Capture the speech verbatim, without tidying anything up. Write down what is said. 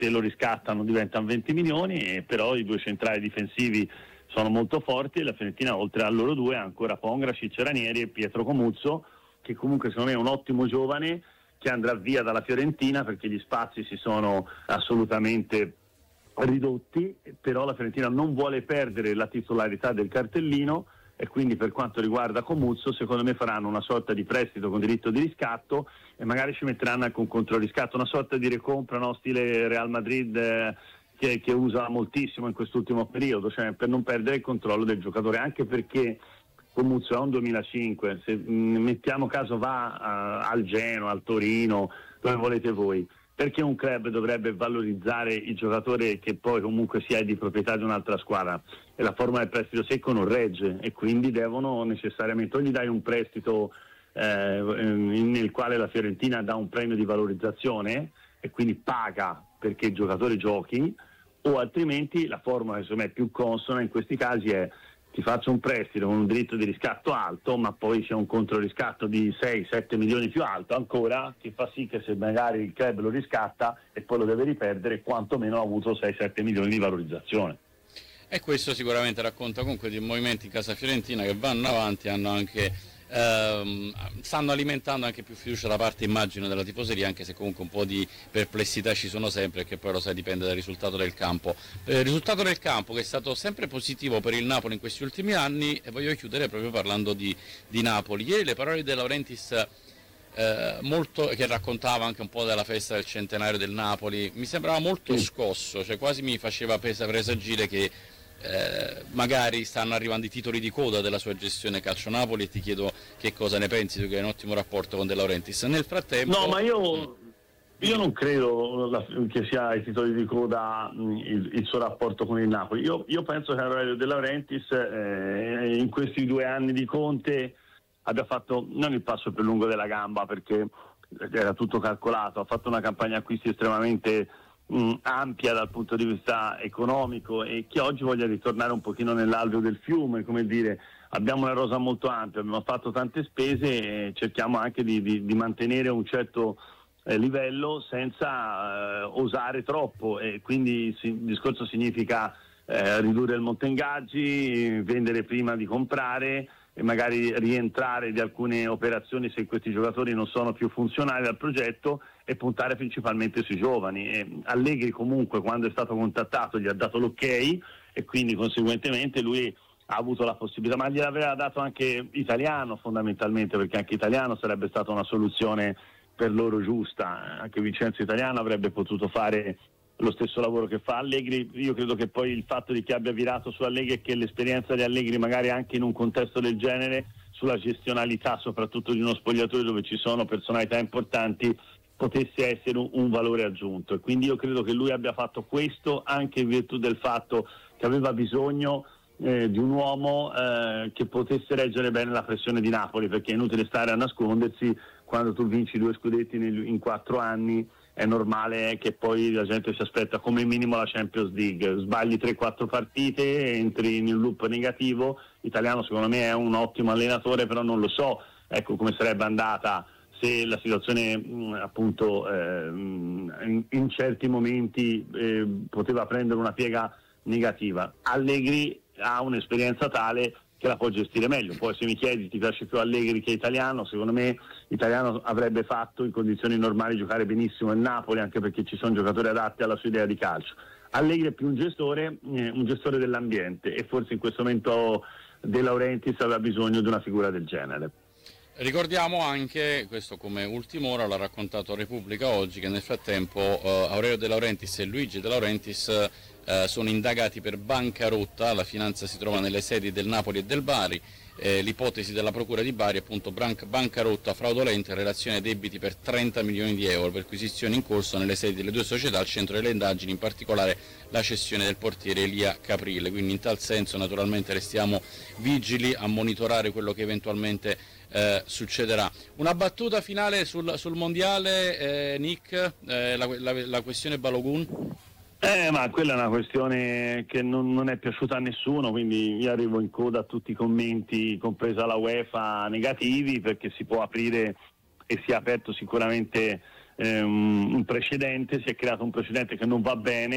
se lo riscattano diventano venti milioni, e però i due centrali difensivi sono molto forti e la Fiorentina oltre a loro due ha ancora Pongracic, Ranieri e Pietro Comuzzo, che comunque secondo me è un ottimo giovane che andrà via dalla Fiorentina perché gli spazi si sono assolutamente ridotti, però la Fiorentina non vuole perdere la titolarità del cartellino e quindi per quanto riguarda Comuzzo secondo me faranno una sorta di prestito con diritto di riscatto e magari ci metteranno anche un controriscatto, una sorta di recompra, no? Stile Real Madrid eh, che, che usa moltissimo in quest'ultimo periodo, cioè per non perdere il controllo del giocatore, anche perché Comuzzo è un duemilacinque, se mh, mettiamo caso va uh, al Genoa, al Torino, dove volete voi, perché un club dovrebbe valorizzare il giocatore che poi comunque sia di proprietà di un'altra squadra? E la forma del prestito secco non regge e quindi devono necessariamente, o gli dai un prestito eh, nel quale la Fiorentina dà un premio di valorizzazione e quindi paga perché il giocatore giochi, o altrimenti la formula che secondo me è più consona in questi casi è: ti faccio un prestito con un diritto di riscatto alto, ma poi c'è un controriscatto di sei sette milioni più alto ancora, che fa sì che se magari il club lo riscatta e poi lo deve riperdere, quantomeno ha avuto sei sette milioni di valorizzazione. E questo sicuramente racconta comunque di movimenti in casa fiorentina che vanno avanti, hanno anche ehm, stanno alimentando anche più fiducia da parte, immagino, della tifoseria, anche se comunque un po' di perplessità ci sono sempre, che poi lo sai dipende dal risultato del campo. Eh, il risultato del campo che è stato sempre positivo per il Napoli in questi ultimi anni, e voglio chiudere proprio parlando di, di Napoli. Ieri le parole di De Laurentiis, eh, molto, che raccontava anche un po' della festa del centenario del Napoli, mi sembrava molto scosso, cioè quasi mi faceva presagire che Eh, magari stanno arrivando i titoli di coda della sua gestione calcio Napoli, e ti chiedo che cosa ne pensi tu, che hai un ottimo rapporto con De Laurentiis. Nel frattempo no ma io, io non credo la, che sia ai titoli di coda mh, il, il suo rapporto con il Napoli. Io, io penso che Aurelio De Laurentiis eh, in questi due anni di Conte abbia fatto non il passo più lungo della gamba, perché era tutto calcolato, ha fatto una campagna acquisti estremamente mh, ampia dal punto di vista economico, e che oggi voglia ritornare un pochino nell'alveo del fiume, come dire, abbiamo una rosa molto ampia, abbiamo fatto tante spese e cerchiamo anche di, di, di mantenere un certo eh, livello senza eh, osare troppo, e quindi si, il discorso significa eh, ridurre il monte ingaggi, vendere prima di comprare e magari rientrare di alcune operazioni se questi giocatori non sono più funzionali al progetto, e puntare principalmente sui giovani. E Allegri comunque, quando è stato contattato, gli ha dato l'ok e quindi conseguentemente lui ha avuto la possibilità, ma gliel'aveva dato anche Italiano fondamentalmente, perché anche Italiano sarebbe stata una soluzione per loro giusta, anche Vincenzo Italiano avrebbe potuto fare lo stesso lavoro che fa Allegri. Io credo che poi il fatto di che abbia virato su Allegri e che l'esperienza di Allegri magari anche in un contesto del genere, sulla gestionalità soprattutto di uno spogliatoio dove ci sono personalità importanti, potesse essere un, un valore aggiunto, e quindi io credo che lui abbia fatto questo anche in virtù del fatto che aveva bisogno eh, di un uomo eh, che potesse reggere bene la pressione di Napoli, perché è inutile stare a nascondersi, quando tu vinci due scudetti nel, in quattro anni è normale che poi la gente si aspetta come minimo la Champions League. Sbagli tre quattro partite, entri in un loop negativo. Italiano secondo me è un ottimo allenatore, però non lo so ecco come sarebbe andata se la situazione mh, appunto eh, in, in certi momenti eh, poteva prendere una piega negativa. Allegri ha un'esperienza tale che la può gestire meglio. Poi se mi chiedi ti piace più Allegri che Italiano, secondo me Italiano avrebbe fatto in condizioni normali giocare benissimo il Napoli, anche perché ci sono giocatori adatti alla sua idea di calcio. Allegri è più un gestore, eh, un gestore dell'ambiente, e forse in questo momento De Laurentiis aveva bisogno di una figura del genere. Ricordiamo anche, questo come ultima ora l'ha raccontato Repubblica oggi, che nel frattempo eh, Aurelio De Laurentiis e Luigi De Laurentiis eh, sono indagati per bancarotta. La finanza si trova nelle sedi del Napoli e del Bari. Eh, l'ipotesi della procura di Bari è appunto bancarotta fraudolenta in relazione ai debiti per trenta milioni di euro, perquisizioni in corso nelle sedi delle due società, al centro delle indagini in particolare la cessione del portiere Elia Caprile. Quindi in tal senso naturalmente restiamo vigili a monitorare quello che eventualmente eh, succederà. Una battuta finale sul, sul mondiale, eh, Nick, eh, la, la, la questione Balogun? Eh, ma quella è una questione che non, non è piaciuta a nessuno, quindi io arrivo in coda a tutti i commenti, compresa la UEFA, negativi, perché si può aprire e si è aperto sicuramente eh, un, un precedente, si è creato un precedente che non va bene.